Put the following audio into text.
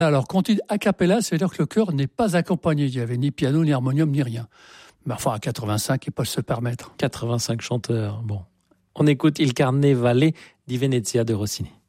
Alors, quand il dit a cappella, ça veut dire que le chœur n'est pas accompagné. Il n'y avait ni piano, ni harmonium, ni rien. Mais enfin, à 85, ils peuvent se permettre. 85 chanteurs, bon. On écoute Il Carnevale di Venezia de Rossini.